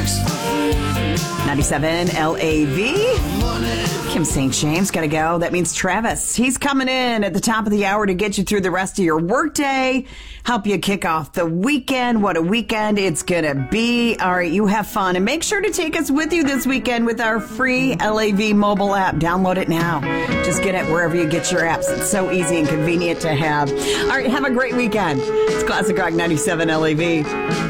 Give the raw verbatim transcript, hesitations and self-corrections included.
ninety-seven L A V. Kim Saint James got to go. That means Travis. He's coming in at the top of the hour to get you through the rest of your workday, help you kick off the weekend. What a weekend it's going to be. All right, you have fun. And make sure to take us with you this weekend with our free L A V mobile app. Download it now. Just get it wherever you get your apps. It's so easy and convenient to have. All right, have a great weekend. It's Classic Rock ninety-seven L A V.